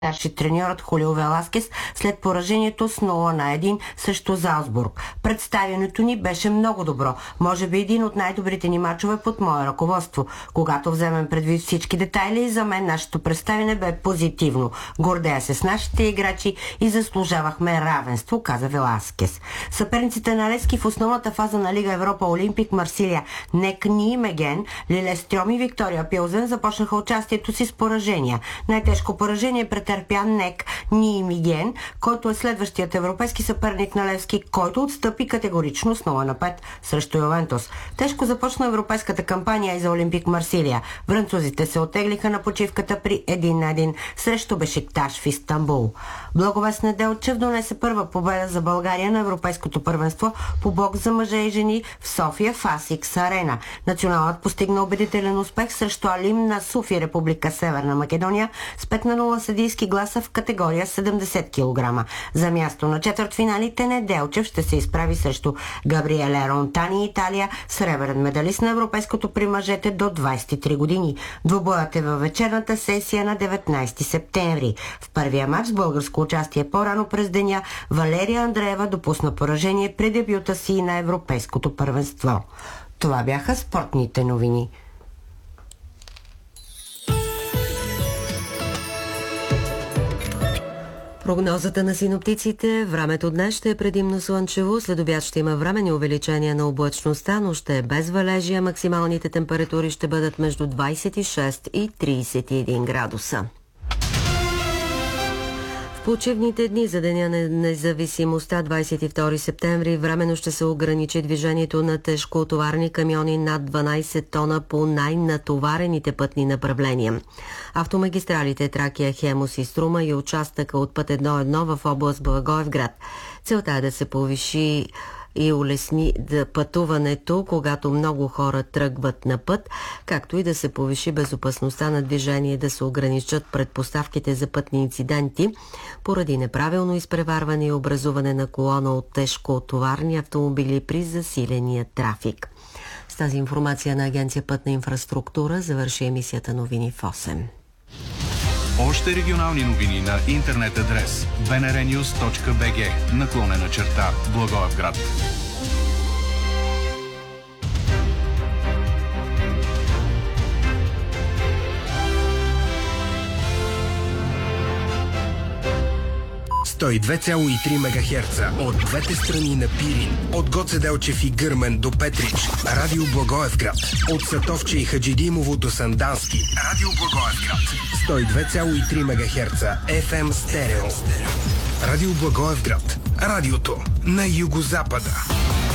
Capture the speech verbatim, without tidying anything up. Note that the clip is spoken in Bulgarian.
старши треньорът Хулио Веласкес след поражението с нула на едно срещу Залцбург. Представянето ни беше много добро. Може би един от най-добрите ни мачове под мое ръководство. Когато вземем предвид всички детайли, за мен нашето представяне бе позитивно. Гордея се с нашите играчи и заслужавахме равенство, каза Веласкес. Съперниците на Левски в основната фаза на Лига Европа Олимпик Марсилия, Нек Ниимеген, Лилестрьом и Виктория Пилзен започнаха участието си с поражения. Най-тежко поражение претърпя Нек Ниимеген, който е следващият европейски съперник на Левски, който отстъпи категорично с нула на пет срещу Ювентус. Тежко започна европейската кампания и за Олимпик Марсилия. Французите се оттеглиха на почивката при един на един срещу Бешикташ в Истанбул. Благовест Неделчев донесе първа победа за България на Европейското първенство по бокс за мъже и жени в София в Асикс Арена. Националът постигна убедителен успех срещу Алим на Суфи, Република Северна Македония, с пет на нула съдийски гласа в категория седемдесет килограма. За място на четвъртфиналите Неделчев ще се изправи срещу Габриеле Ронтани, Италия, сребърен медалист на Европейското при мъжете до двадесет и три години. Двубоят е във вечерната сесия на деветнадесети септември. В първия матч с българско участие по-рано през деня Валерия Андреева допусна поражение при дебюта си на Европейското първенство. Това бяха спортните новини. Прогнозата на синоптиците: времето днес ще е предимно слънчево, след обяд ще има временни увеличения на облачността, но ще е без валежи, максималните температури ще бъдат между двадесет и шест и тридесет и един градуса. В почивните дни за Деня на независимостта, двадесет и втори септември, временно ще се ограничи движението на тежкотоварни камиони над дванадесет тона по най-натоварените пътни направления. Автомагистралите Тракия, Хемус и Струма и участъка от път едно едно в област Благоевград. Целта е да се повиши и улесни да пътуването, когато много хора тръгват на път, както и да се повиши безопасността на движение, да се ограничат предпоставките за пътни инциденти поради неправилно изпреварване и образуване на колона от тежкотоварни автомобили при засиления трафик. С тази информация на Агенция Пътна инфраструктура завърши емисията новини в осем. Още регионални новини на интернет адрес би ен ар нюз точка би джи наклонена черта Благоевград. сто и две цяло и три мегахерца от двете страни на Пирин, от Гоце Делчев и Гърмен до Петрич, Радио Благоевград, от Сатовче и Хаджидимово до Сандански, Радио Благоевград, сто и две цяло и три мегахерца еф ем стерео. Радио Благоевград, радиото на югозапада.